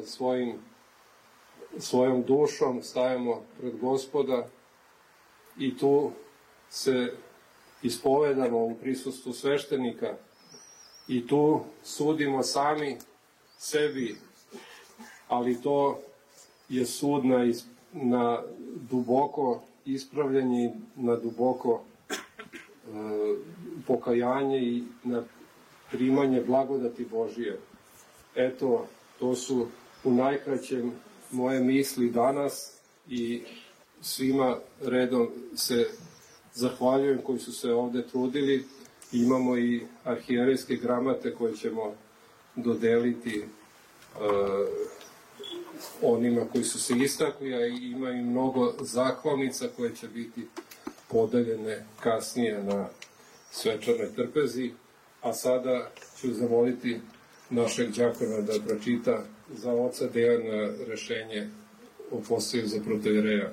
kad svojom dušom stajemo pred Gospoda i tu se ispovedamo u prisustvu sveštenika i tu sudimo sami sebi, ali to je sud na duboko ispravljanje i na duboko pokajanje i na primanje blagodati Božije. Eto, to su u najkraćem moje misli danas i svima redom se zahvaljujem koji su se ovde trudili. Imamo i arhijerejske gramate koje ćemo dodeliti onima koji su se istakli, a ima i mnogo zahvalnica koje će biti podeljene kasnije na svečanoj trpezi. A sada ću zamoliti našeg đakona da pročita za oca Dejana rešenje o postaju za protojereja.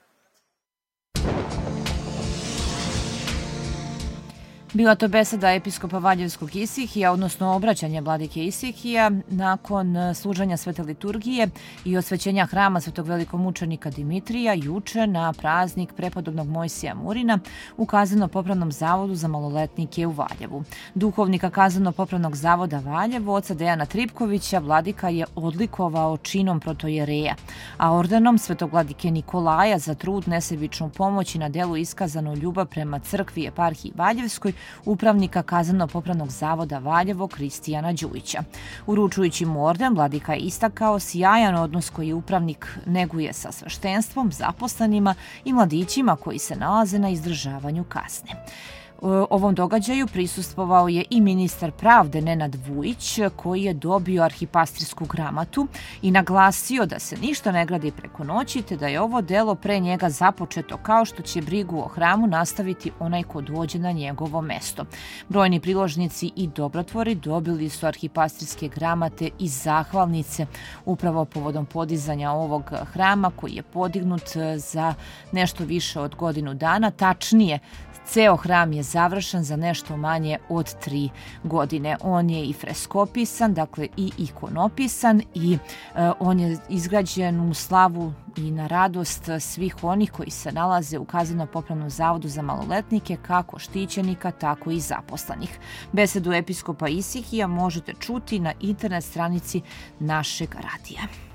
Bila to beseda episkopa Valjevskog Isihija, odnosno obraćanje vladike Isihija nakon služenja svete liturgije i osvećenja hrama svetog velikomučenika Dimitrija juče na praznik prepodobnog Mojsija Murina u Kazneno-popravnom zavodu za maloletnike u Valjevu. Duhovnika Kazneno-popravnog zavoda Valjevo, oca Dejana Tripkovića, vladika je odlikovao činom protojereja, a ordenom svetog vladike Nikolaja za trud, nesebičnu pomoć i na delu iskazanu ljubav prema crkvi i eparhiji Valjevskoj, upravnika Kazneno-popravnog zavoda Valjevo Kristijana Đujića. Uručujući mu orden, vladika je istakao sjajan odnos koji upravnik neguje sa sveštenstvom, zaposlenima i mladićima koji se nalaze na izdržavanju kazne. Ovom događaju prisustvovao je i ministar pravde Nenad Vujić, koji je dobio arhipastirsku gramatu i naglasio da se ništa ne gradi preko noći, te da je ovo delo pre njega započeto, kao što će brigu o hramu nastaviti onaj ko dođe na njegovo mesto. Brojni priložnici i dobrotvori dobili su arhipastirske gramate i zahvalnice upravo povodom podizanja ovog hrama, koji je podignut za nešto više od godinu dana, tačnije ceo hram je završen za nešto manje od 3 godine. On je i freskopisan, dakle i ikonopisan i on je izgrađen u slavu i na radost svih onih koji se nalaze u Kazneno-popravnom zavodu za maloletnike, kako štićenika, tako i zaposlenih. Besedu episkopa Isihija možete čuti na internet stranici našeg radija.